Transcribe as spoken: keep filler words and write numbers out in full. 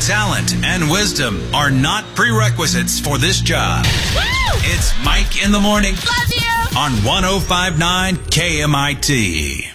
talent and wisdom are not prerequisites for this job. Woo! It's Mike in the Morning. Love you! On one oh five point nine K M I T.